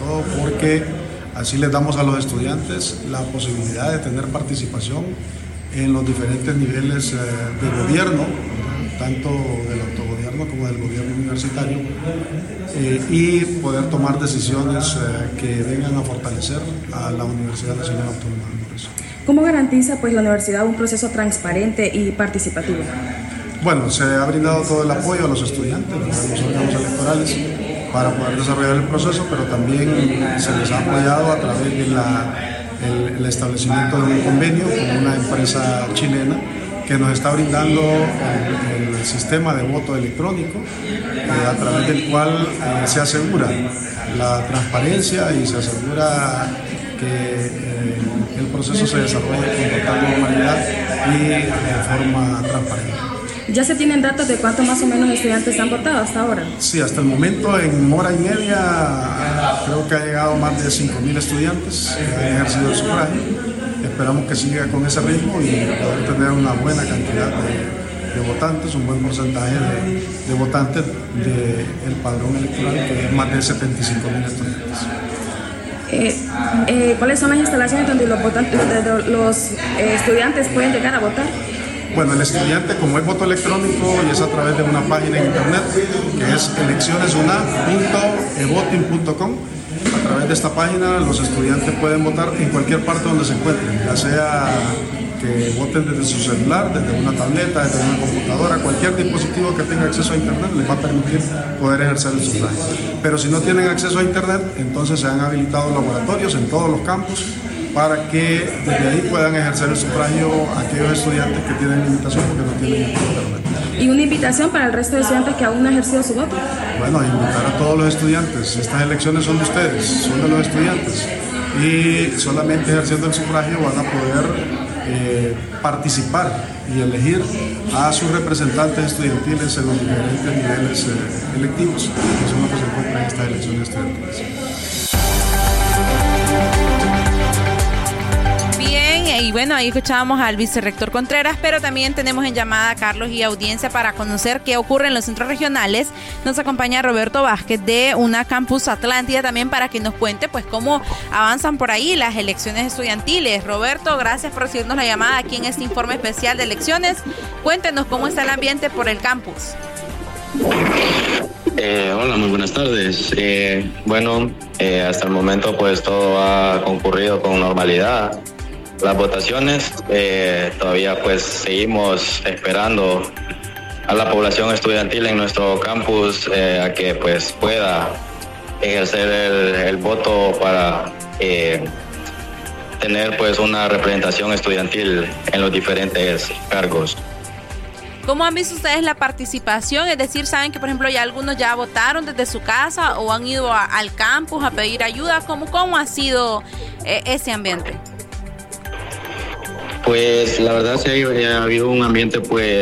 todo porque así les damos a los estudiantes la posibilidad de tener participación en los diferentes niveles de gobierno, tanto del autogobierno como del gobierno universitario, y poder tomar decisiones que vengan a fortalecer a la Universidad Nacional Autónoma de Honduras. ¿Cómo garantiza la universidad un proceso transparente y participativo? Bueno, se ha brindado todo el apoyo a los estudiantes, a los órganos electorales, para poder desarrollar el proceso, pero también se les ha apoyado a través de el establecimiento de un convenio con una empresa chilena que nos está brindando el sistema de voto electrónico, a través del cual se asegura la transparencia y se asegura que el proceso se desarrolle con total normalidad y de forma transparente. ¿Ya se tienen datos de cuántos más o menos estudiantes han votado hasta ahora? Sí, hasta el momento, en hora y media, creo que ha llegado más de 5.000 estudiantes que han ejercido el sufragio. Esperamos que siga con ese ritmo y poder tener una buena cantidad de votantes, un buen porcentaje de votantes del padrón electoral, que es más de 75.000 estudiantes. ¿Cuáles son las instalaciones donde los estudiantes pueden llegar a votar? Bueno, el estudiante, como es voto electrónico y es a través de una página en internet que es eleccionesuna.evoting.com, a través de esta página los estudiantes pueden votar en cualquier parte donde se encuentren, ya sea que voten desde su celular, desde una tableta, desde una computadora, cualquier dispositivo que tenga acceso a internet les va a permitir poder ejercer el sufragio. Pero si no tienen acceso a internet, entonces se han habilitado laboratorios en todos los campus para que desde ahí puedan ejercer el sufragio aquellos estudiantes que tienen limitación porque no tienen internet. ¿Y una invitación para el resto de estudiantes que aún no han ejercido su voto? Bueno, invitar a todos los estudiantes. Estas elecciones son de ustedes, son de los estudiantes. Y solamente ejerciendo el sufragio van a poder participar y elegir a sus representantes estudiantiles en los diferentes niveles electivos, que son los que se encuentran en estas elecciones estudiantiles. Y bueno, ahí escuchábamos al vicerrector Contreras, pero también tenemos en llamada a Carlos y audiencia para conocer qué ocurre en los centros regionales. Nos acompaña Roberto Vázquez de una Campus Atlántida también para que nos cuente cómo avanzan por ahí las elecciones estudiantiles. Roberto, gracias por recibirnos la llamada aquí en este informe especial de elecciones. Cuéntenos cómo está el ambiente por el campus. Hola, muy buenas tardes. Hasta el momento todo ha concurrido con normalidad. Las votaciones, todavía seguimos esperando a la población estudiantil en nuestro campus a que pueda ejercer el voto para tener una representación estudiantil en los diferentes cargos. ¿Cómo han visto ustedes la participación? Es decir, ¿saben que por ejemplo ya algunos ya votaron desde su casa o han ido al campus a pedir ayuda? ¿Cómo ha sido ese ambiente? Pues la verdad sí ha habido un ambiente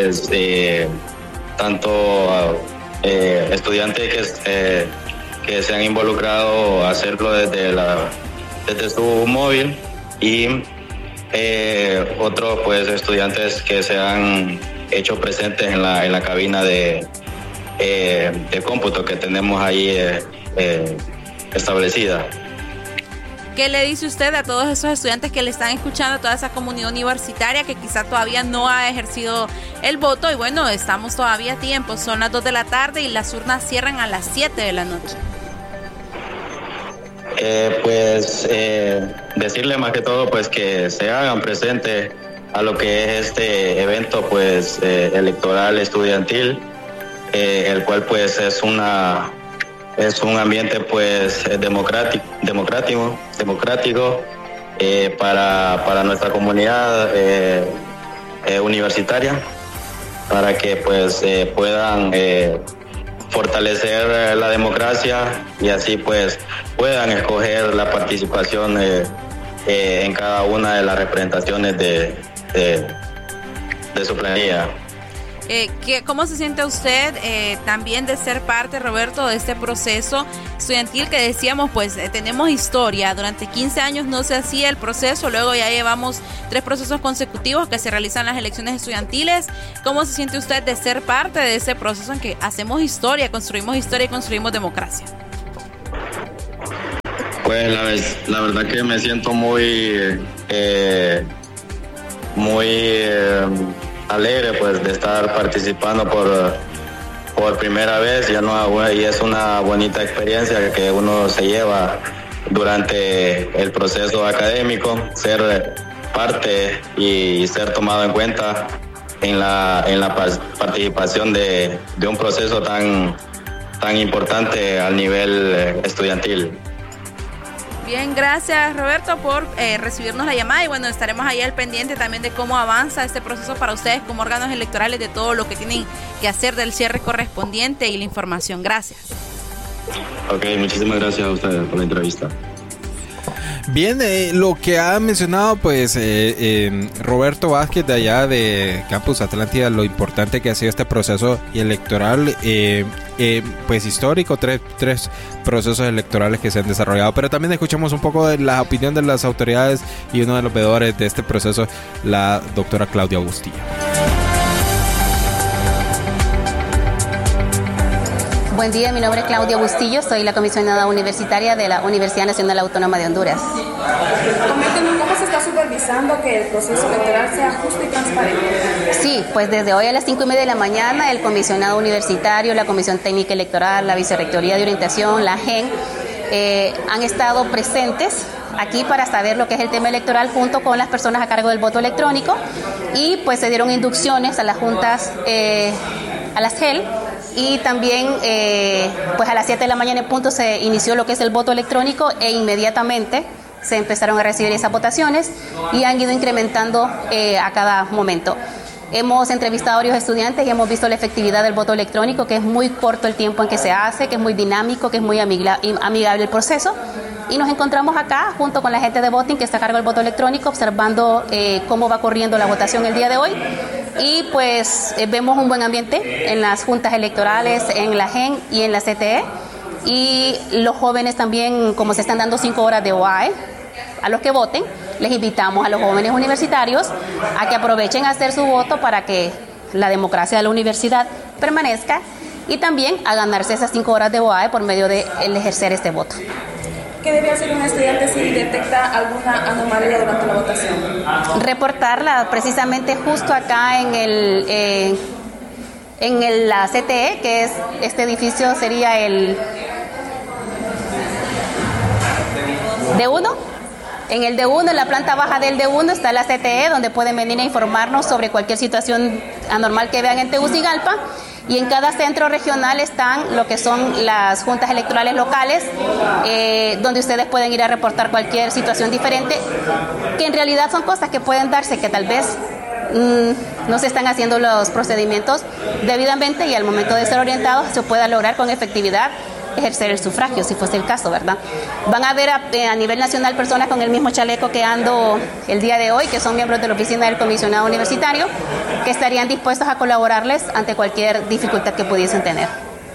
tanto estudiantes que se han involucrado a hacerlo desde su móvil y otros estudiantes que se han hecho presentes en la cabina de cómputo que tenemos ahí establecida. ¿Qué le dice usted a todos esos estudiantes que le están escuchando, a toda esa comunidad universitaria que quizá todavía no ha ejercido el voto? Y bueno, estamos todavía a tiempo, son las 2 de la tarde y las urnas cierran a las 7 de la noche. Decirle más que todo que se hagan presentes a lo que es este evento electoral estudiantil, el cual es un ambiente democrático para nuestra comunidad universitaria, para que puedan fortalecer la democracia y así puedan escoger la participación en cada una de las representaciones de su planilla. ¿Cómo se siente usted también de ser parte, Roberto, de este proceso estudiantil que decíamos, tenemos historia? Durante 15 años no se hacía el proceso, luego ya llevamos 3 procesos consecutivos que se realizan las elecciones estudiantiles. ¿Cómo se siente usted de ser parte de ese proceso en que hacemos historia y construimos democracia? Pues la verdad que me siento muy alegre pues de estar participando por primera vez. Y es una bonita experiencia que uno se lleva durante el proceso académico, ser parte y ser tomado en cuenta en la participación de un proceso tan importante al nivel estudiantil. Bien, gracias Roberto por recibirnos la llamada y bueno, estaremos ahí al pendiente también de cómo avanza este proceso para ustedes como órganos electorales, de todo lo que tienen que hacer del cierre correspondiente y la información. Gracias. Ok, muchísimas gracias a ustedes por la entrevista. Bien, lo que ha mencionado pues Roberto Vázquez de allá de Campus Atlántida, lo importante que ha sido este proceso electoral pues histórico, tres procesos electorales que se han desarrollado, pero también escuchamos un poco de la opinión de las autoridades y uno de los veedores de este proceso, la doctora Claudia Bustillo. Buen día, mi nombre es Claudia Bustillo, soy la comisionada universitaria de la Universidad Nacional Autónoma de Honduras. Coméntenos cómo se está supervisando que el proceso electoral sea justo y transparente. Sí, pues desde hoy a las 5:30 de la mañana el comisionado universitario, la Comisión Técnica Electoral, la Vicerrectoría de Orientación, la GEN, han estado presentes aquí para saber lo que es el tema electoral junto con las personas a cargo del voto electrónico y pues se dieron inducciones a las juntas, a las GEL. Y también pues a las 7 de la mañana en punto se inició lo que es el voto electrónico e inmediatamente se empezaron a recibir esas votaciones y han ido incrementando a cada momento. Hemos entrevistado a varios estudiantes y hemos visto la efectividad del voto electrónico, que es muy corto el tiempo en que se hace, que es muy dinámico, que es muy amigable el proceso. Y nos encontramos acá junto con la gente de voting que está a cargo del voto electrónico, observando cómo va corriendo la votación el día de hoy. Y pues vemos un buen ambiente en las juntas electorales, en la GEN y en la CTE. Y los jóvenes también, como se están dando 5 horas de OAE a los que voten, les invitamos a los jóvenes universitarios a que aprovechen a hacer su voto para que la democracia de la universidad permanezca y también a ganarse esas 5 horas de OAE por medio de ejercer este voto. ¿Qué debe hacer un estudiante si detecta alguna anomalía durante la votación? Reportarla precisamente justo acá en la CTE, que es este edificio, sería el D1. En el D1, en la planta baja del D1 está la CTE, donde pueden venir a informarnos sobre cualquier situación anormal que vean en Tegucigalpa. Y en cada centro regional están lo que son las juntas electorales locales, donde ustedes pueden ir a reportar cualquier situación diferente, que en realidad son cosas que pueden darse, que tal vez no se están haciendo los procedimientos debidamente y al momento de ser orientados se pueda lograr con efectividad ejercer el sufragio, si fuese el caso, ¿verdad? Van a ver a nivel nacional personas con el mismo chaleco que ando el día de hoy, que son miembros de la oficina del comisionado universitario, que estarían dispuestos a colaborarles ante cualquier dificultad que pudiesen tener.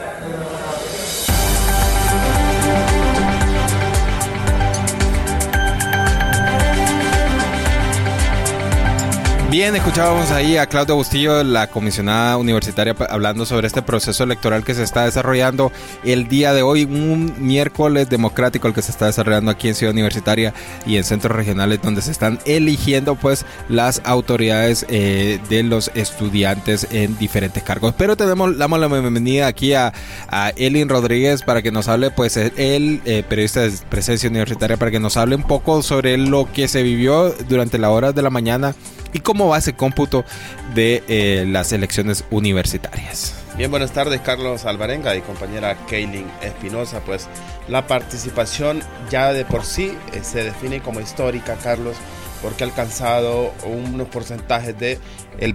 Bien, escuchábamos ahí a Claudia Bustillo, la comisionada universitaria, hablando sobre este proceso electoral que se está desarrollando el día de hoy, un miércoles democrático el que se está desarrollando aquí en Ciudad Universitaria y en centros regionales, donde se están eligiendo pues las autoridades de los estudiantes en diferentes cargos. Pero damos la bienvenida aquí a Elin Rodríguez para que nos hable, pues el periodista de Presencia Universitaria, para que nos hable un poco sobre lo que se vivió durante las horas de la mañana y cómo va ese cómputo de las elecciones universitarias. Bien, buenas tardes, Carlos Alvarenga y compañera Kaylin Espinosa. Pues la participación ya de por sí se define como histórica, Carlos, porque ha alcanzado unos porcentajes de el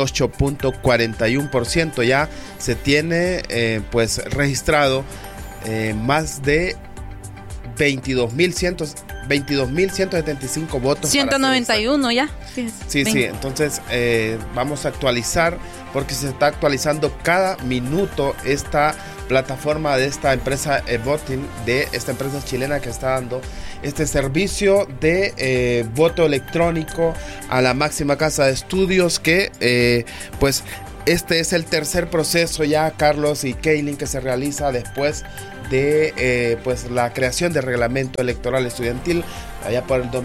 28.41%. Ya se tiene pues registrado más de 22.175 votos. 191 ya. Sí, entonces vamos a actualizar, porque se está actualizando cada minuto esta plataforma de esta empresa Voting, de esta empresa chilena que está dando este servicio de voto electrónico a la máxima casa de estudios, que pues Este es el tercer proceso ya, Carlos y Kaylin, que se realiza después de pues la creación del reglamento electoral estudiantil allá por el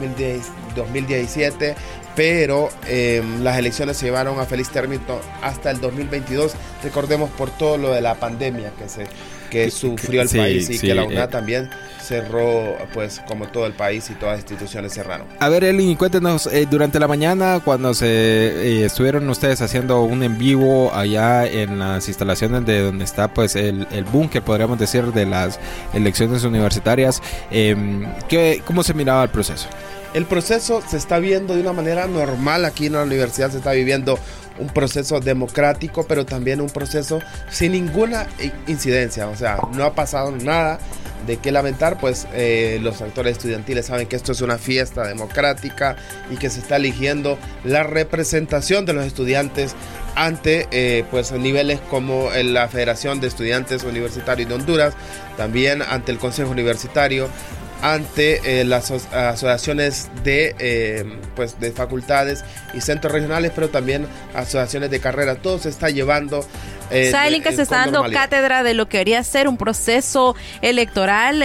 2017, pero las elecciones se llevaron a feliz término hasta el 2022. Recordemos por todo lo de la pandemia que sufrió el país y que la UNA también cerró, pues como todo el país y todas las instituciones cerraron. A ver, Elin, cuéntenos, durante la mañana cuando estuvieron ustedes haciendo un en vivo allá en las instalaciones de donde está pues el búnker, podríamos decir, de las elecciones universitarias, ¿cómo se miraba el proceso? El proceso se está viendo de una manera normal. Aquí en la universidad se está viviendo un proceso democrático, pero también un proceso sin ninguna incidencia. O sea, no ha pasado nada de qué lamentar, pues los actores estudiantiles saben que esto es una fiesta democrática y que se está eligiendo la representación de los estudiantes ante pues niveles como la Federación de Estudiantes Universitarios de Honduras, también ante el Consejo Universitario, ante las asociaciones de facultades y centros regionales, pero también asociaciones de carrera. Todo se está llevando Saben que se está dando cátedra de lo que debería ser un proceso electoral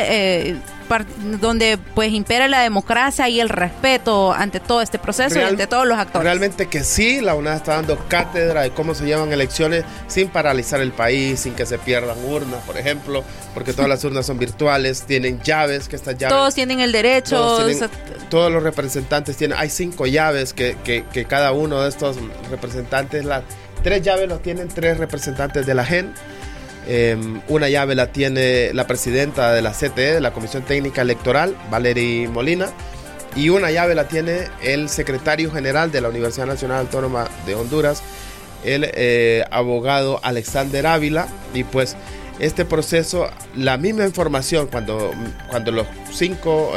donde pues impera la democracia y el respeto ante todo este proceso y ante todos los actores. Realmente que sí, la UNA está dando cátedra de cómo se llevan elecciones sin paralizar el país, sin que se pierdan urnas, por ejemplo, porque todas las urnas son virtuales, tienen llaves, que estas llaves... Todos tienen el derecho... Todos los representantes tienen... Hay 5 llaves que cada uno de estos representantes... 3 llaves las tienen 3 representantes de la GEN. Una llave la tiene la presidenta de la CTE, de la Comisión Técnica Electoral, Valery Molina, y una llave la tiene el secretario general de la Universidad Nacional Autónoma de Honduras, el abogado Alexander Ávila. Y pues este proceso, la misma información cuando los 5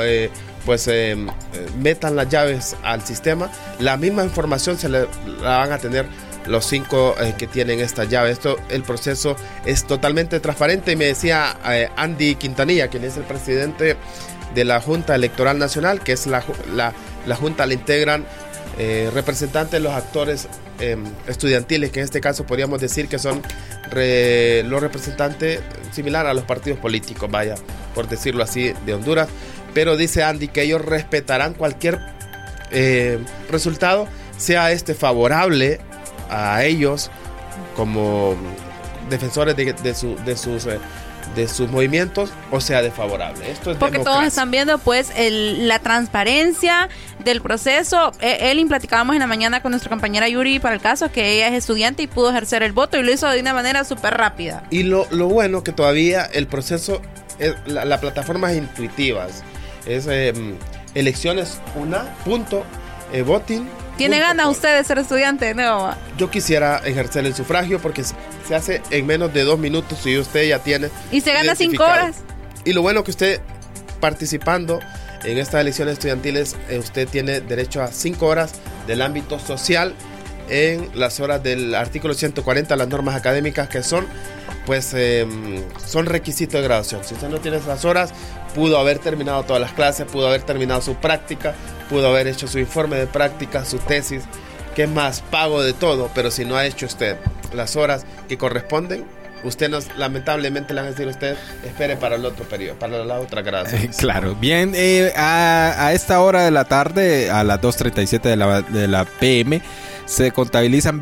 metan las llaves al sistema, la misma información la van a tener los 5 que tienen esta llave. El proceso es totalmente transparente. Y me decía Andy Quintanilla, quien es el presidente de la Junta Electoral Nacional, que es la Junta la integran representantes de los actores estudiantiles, que en este caso podríamos decir que son los representantes similar a los partidos políticos, vaya, por decirlo así, de Honduras. Pero dice Andy que ellos respetarán cualquier resultado, sea favorable a ellos como defensores de sus movimientos, o sea desfavorable. Esto es porque democracia. Todos están viendo pues la transparencia del proceso. Platicábamos en la mañana con nuestra compañera Yuri para el caso, que ella es estudiante y pudo ejercer el voto y lo hizo de una manera súper rápida. Y lo bueno que todavía el proceso, la plataforma es intuitiva, es elecciones1.voting. ¿Tiene ganas usted de ser estudiante? No. Yo quisiera ejercer el sufragio porque se hace en menos de 2 minutos y usted ya tiene... Y se gana 5 horas. Y lo bueno que usted, participando en estas elecciones estudiantiles, usted tiene derecho a 5 horas del ámbito social en las horas del artículo 140, las normas académicas, que son requisitos de graduación. Si usted no tiene esas horas, pudo haber terminado todas las clases, pudo haber terminado su práctica, pudo haber hecho su informe de práctica, su tesis, que es más pago de todo, pero si no ha hecho usted las horas que corresponden, usted lamentablemente le van a decir a usted, espere para el otro periodo, para la otra graduación. Claro, bien, a esta hora de la tarde, a las 2:37 de la PM, se contabilizan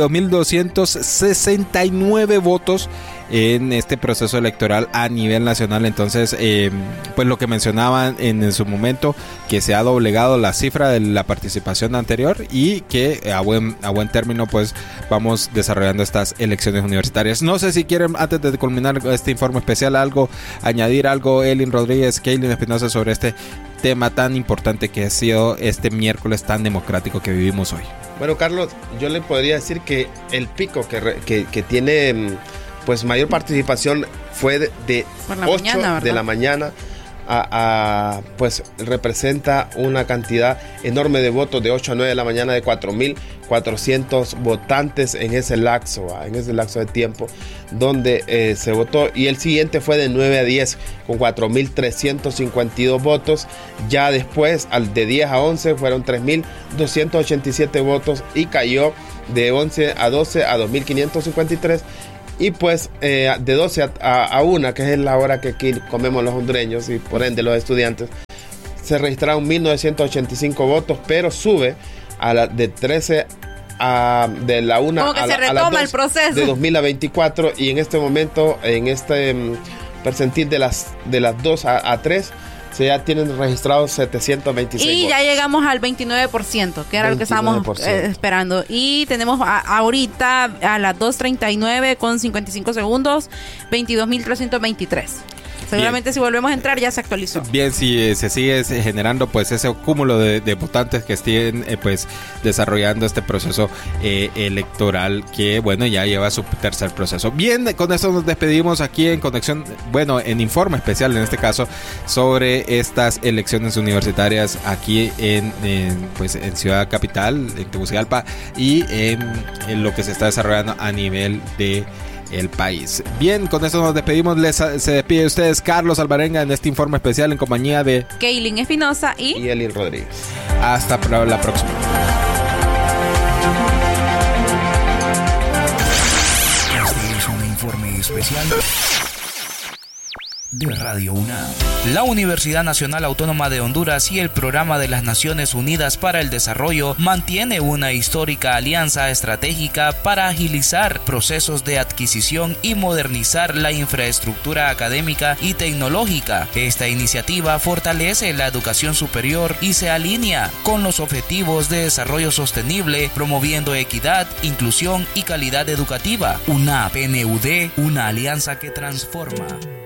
22.269 votos en este proceso electoral a nivel nacional. Entonces, pues lo que mencionaban en su momento, que se ha doblegado la cifra de la participación anterior y que a buen término pues vamos desarrollando estas elecciones universitarias. No sé si quieren, antes de culminar este informe especial, añadir algo, Elin Rodríguez, Kaylin Espinosa, sobre este tema tan importante que ha sido este miércoles tan democrático que vivimos hoy. Bueno, Carlos, yo le podría decir que el pico que tiene pues mayor participación fue de 8 de la mañana pues representa una cantidad enorme de votos de 8 a 9 de la mañana de 4.400 votantes en ese lapso de tiempo donde se votó, y el siguiente fue de 9 a 10 con 4.352 votos. Ya después de 10 a 11 fueron 3.287 votos y cayó de 11 a 12 a 2.553. Y pues de 12 a 1, que es la hora que aquí comemos los hondureños y por ende los estudiantes, se registraron 1.985 votos, pero sube de 13 de la 1 como que a se retoma las 2 el proceso de 2000 a 24, y en este momento, en este percentil de las 2 a 3, se ya tienen registrados 726 y votos. ya llegamos al 29%, que era lo que estábamos esperando. Y tenemos ahorita a las 2:39 con 55 segundos, 22.323. Seguramente si volvemos a entrar ya se actualizó. Bien, si se sigue generando pues ese cúmulo de votantes que estén pues desarrollando este proceso electoral, que bueno, ya lleva su tercer proceso. Bien, con eso nos despedimos aquí en Conexión, bueno, en Informe Especial en este caso, sobre estas elecciones universitarias aquí en Ciudad Capital, en Tegucigalpa, y en lo que se está desarrollando a nivel de el país. Bien, con eso nos despedimos. Se despide de ustedes Carlos Alvarenga en este Informe Especial en compañía de Kaylin Espinosa y Elin Rodríguez. Hasta la próxima. Este es un informe especial de Radio UNAM. La Universidad Nacional Autónoma de Honduras y el Programa de las Naciones Unidas para el Desarrollo mantiene una histórica alianza estratégica para agilizar procesos de adquisición y modernizar la infraestructura académica y tecnológica. Esta iniciativa fortalece la educación superior y se alinea con los objetivos de desarrollo sostenible, promoviendo equidad, inclusión y calidad educativa. UNAP, PNUD, una alianza que transforma.